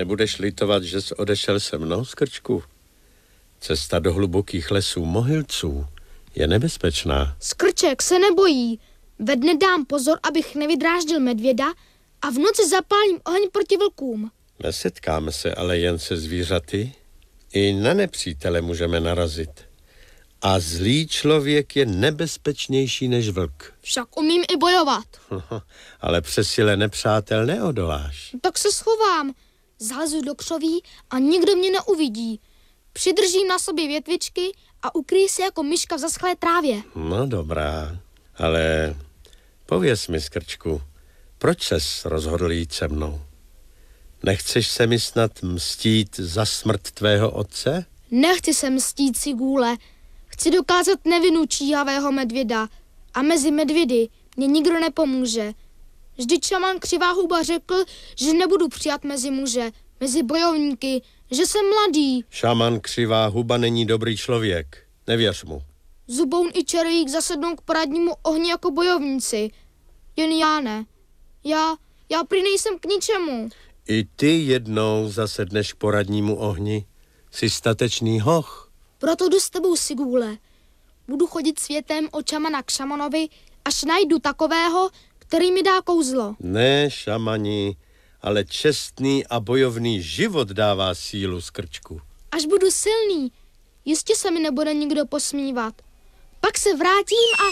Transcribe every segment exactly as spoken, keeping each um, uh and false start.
Nebudeš litovat, že jsi odešel se mnou, Skrčku? Cesta do hlubokých lesů Mohylců je nebezpečná. Skrček se nebojí. Ve dne dám pozor, abych nevydráždil medvěda a v noci zapálím oheň proti vlkům. Nesetkáme se ale jen se zvířaty. I na nepřítele můžeme narazit. A zlý člověk je nebezpečnější než vlk. Však umím i bojovat. Ale přes sile nepřátel neodoláš. Tak se schovám. Zalezu do křoví a nikdo mě neuvidí. Přidržím na sobě větvičky a ukryji se jako myška v zaschlé trávě. No dobrá, ale pověz mi, Skrčku, proč ses rozhodl jít se mnou? Nechceš se mi snad mstít za smrt tvého otce? Nechci se mstít, Sigůle. Chci dokázat nevinu číhavého medvěda. A mezi medvědy mě nikdo nepomůže. Vždyť šaman Křivá huba řekl, že nebudu přijat mezi muže, mezi bojovníky, že jsem mladý. Šaman Křivá huba není dobrý člověk. Nevěř mu. Zuboun i Červík zasednou k poradnímu ohni jako bojovníci. Jen já ne. Já, já prý nejsem k ničemu. I ty jednou zasedneš k poradnímu ohni. Jsi statečný hoch. Proto jdu s tebou, Sigůle. Budu chodit světem od šamana k šamanovi, až najdu takového, který mi dá kouzlo. Ne, šamani, ale čestný a bojovný život dává sílu, Skrčku. Až budu silný, jistě se mi nebude nikdo posmívat. Pak se vrátím a...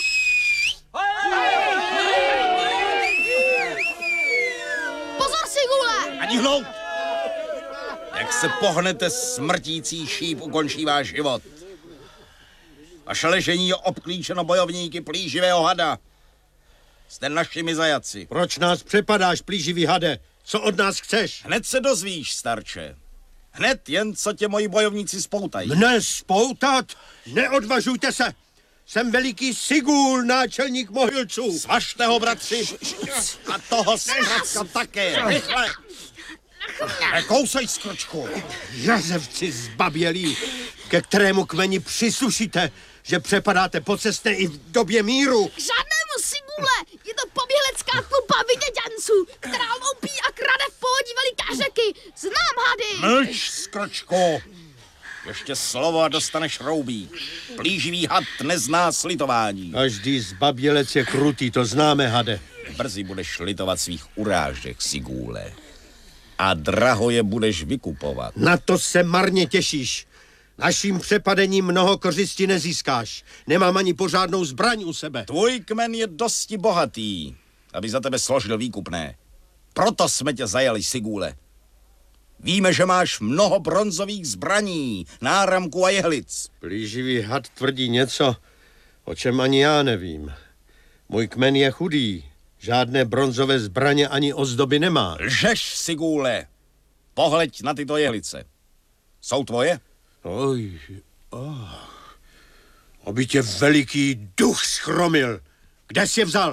Pozor, Sigůle! Ani hloub! Jak se pohnete, smrtící šíp ukončí váš život. Vaše ležení je obklíčeno bojovníky plíživého hada. Jste našimi zajatci. Proč nás přepadáš, plíživý hade? Co od nás chceš? Hned se dozvíš, starče. Hned jen, co tě moji bojovníci spoutají. Mne spoutat? Neodvažujte se! Jsem veliký Sigůl, náčelník Mohylců. Svažte ho, bratři. A toho zkratka také. Rychle. Nekousej, Skrčku. Jazevci zbabělí, ke kterému kmeni příslušíte, že přepadáte pocestné i v době míru. Žádnému, Sigůle! Je to poběhlecká tlupa vyděďanců, která loupí a krade v pohodí veliká řeky. Znám hady! Mlč, Skrčku. Ještě slovo a dostaneš roubí. Plíživý had nezná slitování. Každý zbabělec je krutý, to známe, hade. Brzy budeš litovat svých urážek, Sigůle. A draho je budeš vykupovat. Na to se marně těšíš. Naším přepadením mnoho kořisti nezískáš. Nemám ani pořádnou zbraň u sebe. Tvůj kmen je dosti bohatý, aby za tebe složil výkupné. Proto jsme tě zajali, Sigůle. Víme, že máš mnoho bronzových zbraní, náramků a jehlic. Plíživý had tvrdí něco, o čem ani já nevím. Můj kmen je chudý. Žádné bronzové zbraně ani ozdoby nemá. Lžeš, Sigůle. Pohleď na tyto jehlice. Jsou tvoje? Oj, oh. Aby tě veliký duch schromil. Kde jsi je vzal?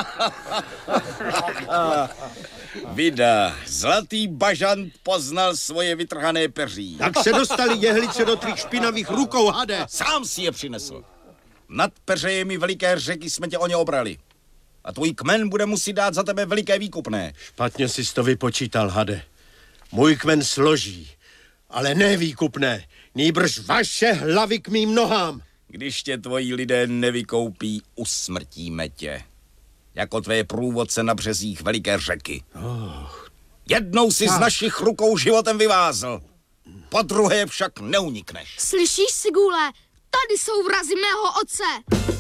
Vida, zlatý bažant poznal svoje vytrhané peří. Jak se dostali jehlice do tvých špinavých rukou, hade? Sám si je přinesl. Nad peřejemi veliké řeky jsme tě o ně obrali. A tvůj kmen bude muset dát za tebe veliké výkupné. Špatně jsi to vypočítal, hade. Můj kmen složí, ale ne výkupné. Nýbrž vaše hlavy k mým nohám. Když tě tvoji lidé nevykoupí, usmrtíme tě. Jako tvé průvodce na březích veliké řeky. Oh. Jednou si z našich rukou životem vyvázl. Po druhé však neunikneš. Slyšíš, Sigůle? Tady jsou vrazy mého otce.